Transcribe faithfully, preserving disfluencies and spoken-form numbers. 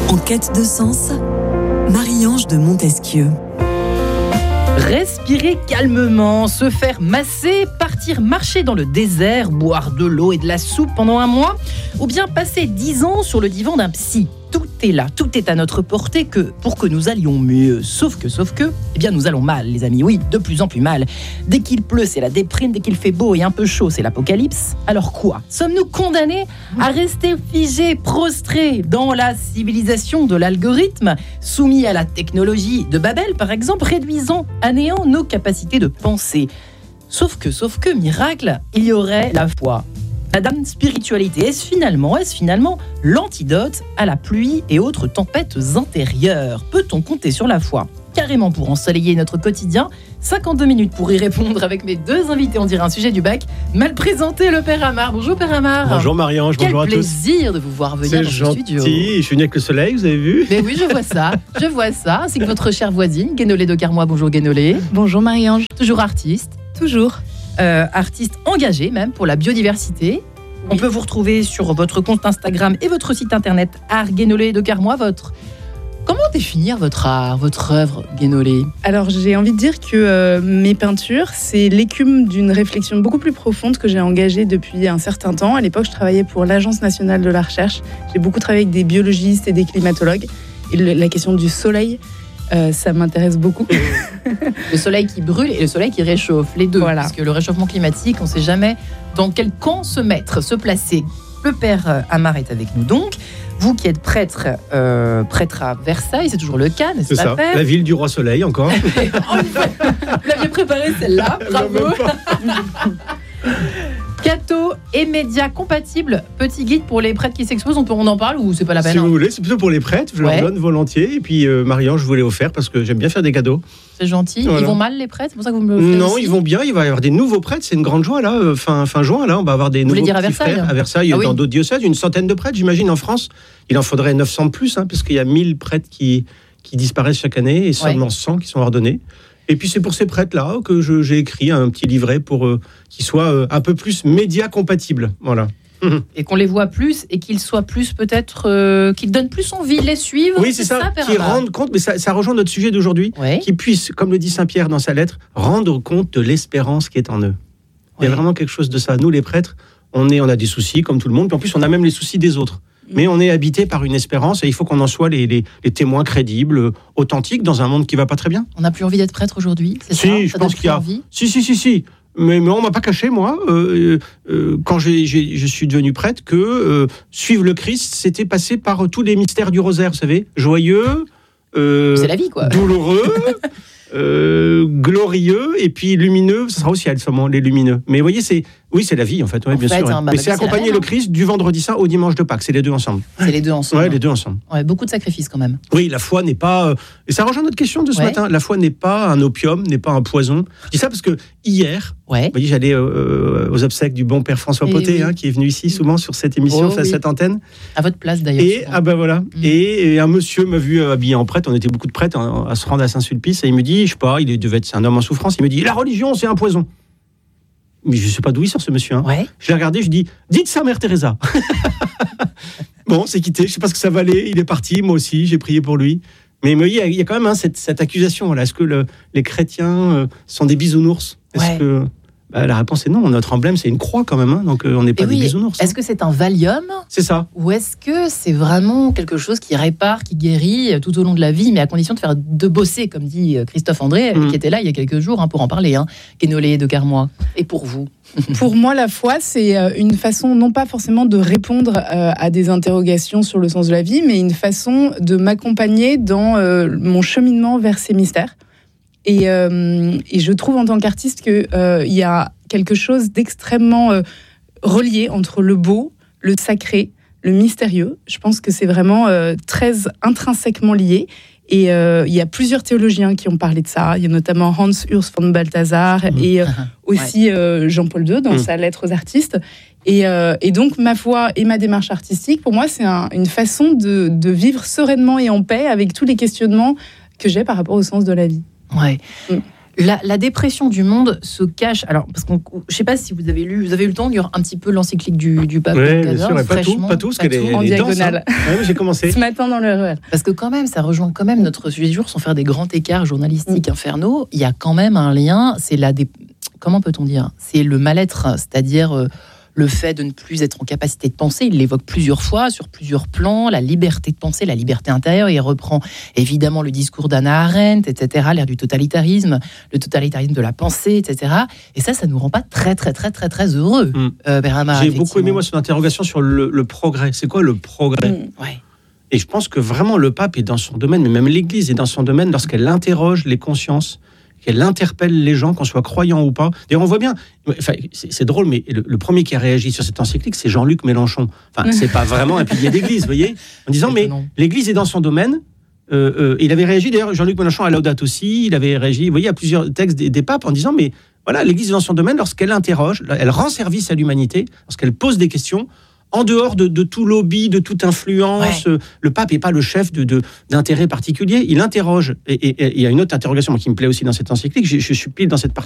En quête de sens, Marie-Ange de Montesquieu. Respirer calmement, se faire masser, partir marcher dans le désert, boire de l'eau et de la soupe pendant un mois, ou bien passer dix ans sur le divan d'un psy. Tout est là, tout est à notre portée que pour que nous allions mieux. Sauf que, sauf que, eh bien nous allons mal, les amis, oui, de plus en plus mal. Dès qu'il pleut, c'est la déprime, dès qu'il fait beau et un peu chaud, c'est l'apocalypse. Alors quoi ? Sommes-nous condamnés à rester figés, prostrés dans la civilisation de l'algorithme, soumis à la technologie de Babel, par exemple, réduisant à néant nos capacités de penser ? Sauf que, sauf que, miracle, il y aurait la foi. La dame spiritualité, est-ce finalement, est-ce finalement l'antidote à la pluie et autres tempêtes intérieures ? Peut-on compter sur la foi carrément pour ensoleiller notre quotidien ? cinquante-deux minutes pour y répondre avec mes deux invités. On dirait un sujet du bac. Mal présenté, le Père Amar. Bonjour Père Amar. Bonjour Marie-Ange, bonjour à tous. Quel plaisir de vous voir venir C'est dans gentil. ce studio. Je suis venu avec le soleil, vous avez vu ? Mais oui, je vois ça, je vois ça. C'est que votre chère voisine, Guénolé de Carmois. Bonjour Guénolé. Bonjour Marie-Ange. Toujours artiste. Toujours. Euh, artiste engagé même pour la biodiversité. On peut vous retrouver sur votre compte Instagram et votre site internet Art Guénolé de Carmois. Votre... Comment définir votre art, votre œuvre, Guénolé ? Alors j'ai envie de dire que euh, mes peintures, c'est l'écume d'une réflexion beaucoup plus profonde que j'ai engagée depuis un certain temps. À l'époque, je travaillais pour l'Agence nationale de la recherche. J'ai beaucoup travaillé avec des biologistes et des climatologues. Et le, la question du soleil, euh, ça m'intéresse beaucoup. Le soleil qui brûle et le soleil qui réchauffe, les deux. Voilà. Parce que le réchauffement climatique, on ne sait jamais dans quel camp se mettre, se placer. Le Père Amar est avec nous donc. Vous qui êtes prêtre, euh, prêtre à Versailles, c'est toujours le cas, n'est-ce C'est pas, ça, Père ? la ville du roi soleil encore. Vous l'aviez préparé celle-là, bravo. Catho et médias compatibles, petit guide pour les prêtres qui s'exposent, on, peut, on en parle ou c'est pas la peine ? Si vous voulez, c'est plutôt pour les prêtres, je Ouais. leur donne volontiers. Et puis euh, Marie-Ange, je vous l'ai offert parce que j'aime bien faire des cadeaux. C'est gentil. Voilà. Ils vont mal les prêtres, c'est pour ça que vous me le faites Non, aussi. ils vont bien, il va y avoir des nouveaux prêtres, c'est une grande joie là, euh, fin, fin juin, là, on va avoir des Vous voulez nouveaux dire à petits Versailles, frères hein ? à Versailles, Ah oui. dans d'autres diocèses, une centaine de prêtres, j'imagine, en France. Il en faudrait neuf cents de plus, hein, parce qu'il y a mille prêtres qui, qui disparaissent chaque année et seulement Ouais. cent qui sont ordonnés. Et puis c'est pour ces prêtres-là que je, j'ai écrit un petit livret pour euh, qu'ils soient euh, un peu plus médias compatibles. Voilà. Et qu'on les voit plus et qu'ils soient plus peut-être, euh, qu'ils donnent plus envie de les suivre. Oui, c'est ça, Père qui Amar ? rendent compte, mais ça, ça rejoint notre sujet d'aujourd'hui, Ouais. qui puissent, comme le dit Saint Pierre dans sa lettre, rendre compte de l'espérance qui est en eux. Il y a Ouais. vraiment quelque chose de ça. Nous, les prêtres, on, est, on a des soucis comme tout le monde, puis en plus, on a même les soucis des autres. Mais on est habité par une espérance et il faut qu'on en soit les, les, les témoins crédibles, authentiques, dans un monde qui va pas très bien. On n'a plus envie d'être prêtre aujourd'hui, c'est Si, ça ? je Ça pense donne qu'il y a- plus envie ? Si, si, si, si. Mais, mais on m'a pas caché, moi, euh, euh, quand j'ai, j'ai, je suis devenu prêtre, que euh, suivre le Christ, c'était passer par euh, tous les mystères du rosaire, vous savez, joyeux, euh, C'est la vie, quoi. douloureux, euh, glorieux, et puis lumineux. Ce sera aussi à ce moment, les lumineux. Mais vous voyez, c'est, oui, c'est la vie, en fait, ouais, En bien fait, sûr. hein, ouais. bah, Mais la c'est vie, c'est la accompagner même, le hein. Christ du vendredi saint au dimanche de Pâques, c'est les deux ensemble. C'est les deux ensemble. Ouais, les deux ensemble. Ouais, beaucoup de sacrifices quand même. Oui, la foi n'est pas... euh, Et ça rejoint notre question de ce Ouais. matin. La foi n'est pas un opium, n'est pas un poison. Je dis ça parce que hier, Ouais. vous voyez, j'allais euh, aux obsèques du bon père François Eh Poté, oui. hein, qui est venu ici souvent sur cette émission, Oh sur oui. cette antenne. À votre place d'ailleurs. Et, souvent. ah ben voilà. Mm. et, et un monsieur m'a vu euh, habillé en prêtre. On était beaucoup de prêtres hein, à se rendre à Saint-Sulpice. Et il me dit, je sais pas, il devait être c'est un homme en souffrance. Il me dit, la religion, c'est un poison. Mais je sais pas d'où il sort ce monsieur. Hein. Ouais. Je l'ai regardé, je dis, dites ça, Mère Teresa. Bon, c'est quitté. Je sais pas ce que ça valait. Il est parti. Moi aussi, j'ai prié pour lui. Mais il y a, il y a quand même hein, cette, cette accusation. Là. Est-ce que le, les chrétiens euh, sont des bisounours ? Est-ce Ouais. que bah, la réponse est non. Notre emblème, c'est une croix quand même. Hein, donc euh, on n'est pas Et des oui, bisounours. est-ce Hein. que c'est un Valium C'est ça. ou est-ce que c'est vraiment quelque chose qui répare, qui guérit tout au long de la vie, mais à condition de faire de bosser, comme dit Christophe André, Mm. qui était là il y a quelques jours hein, pour en parler, hein, Guénolé de Carmois. Et pour vous ? Pour moi, la foi, c'est euh, une façon non pas forcément de répondre euh, à des interrogations sur le sens de la vie, mais une façon de m'accompagner dans euh, mon cheminement vers ces mystères. Et, euh, et je trouve en tant qu'artiste qu'il euh, y a quelque chose d'extrêmement euh, relié entre le beau, le sacré, le mystérieux. Je pense que c'est vraiment euh, très intrinsèquement lié. Et euh, il y a plusieurs théologiens qui ont parlé de ça. Il y a notamment Hans Urs von Balthasar Mmh. et euh, aussi euh, Jean-Paul deux dans Mmh. sa lettre aux artistes. Et, euh, et donc, ma foi et ma démarche artistique, pour moi, c'est un, une façon de, de vivre sereinement et en paix avec tous les questionnements que j'ai par rapport au sens de la vie. Ouais. Mm. La, la dépression du monde se cache. Alors, parce qu'on, je sais pas si vous avez lu, vous avez eu le temps de lire un petit peu l'encyclique du, du pape. Oui, bien sûr, pas tout, pas tout, parce qu'elle est en elle est dense, diagonale. hein. Ouais, j'ai commencé. Ce matin dans le R E R. Parce que quand même, ça rejoint quand même notre sujet du jour, sans faire des grands écarts journalistiques infernaux. Il y a quand même un lien. C'est la dé... comment peut-on dire ? C'est le mal-être, c'est-à-dire. Euh, le fait de ne plus être en capacité de penser, il l'évoque plusieurs fois, sur plusieurs plans, la liberté de penser, la liberté intérieure. Il reprend évidemment le discours d'Hannah Arendt, et cetera, l'ère du totalitarisme, le totalitarisme de la pensée, et cetera. Et ça, ça nous rend pas très, très, très, très, très heureux, mm. euh, Bernard. J'ai beaucoup aimé, moi, son interrogation sur le, le progrès. C'est quoi le progrès ? Mm. Ouais. Et je pense que vraiment, le pape est dans son domaine, mais même l'Église est dans son domaine lorsqu'elle interroge les consciences, qu'elle interpelle les gens, qu'on soit croyant ou pas. D'ailleurs, on voit bien, enfin, c'est, c'est drôle, mais le, le premier qui a réagi sur cette encyclique, c'est Jean-Luc Mélenchon. Enfin, c'est pas vraiment un pilier d'église, vous voyez, en disant, mais l'église est dans son domaine. Euh, euh, il avait réagi, d'ailleurs, Jean-Luc Mélenchon à Laudato aussi, il avait réagi, vous voyez, à plusieurs textes des, des papes en disant, mais voilà, l'église est dans son domaine lorsqu'elle interroge, elle rend service à l'humanité, lorsqu'elle pose des questions, en dehors de, de tout lobby, de toute influence. Ouais. Le pape n'est pas le chef de, de, d'intérêt particulier, il interroge. Et il y a une autre interrogation moi, qui me plaît aussi dans cette encyclique, je, je suis pile dans cette partie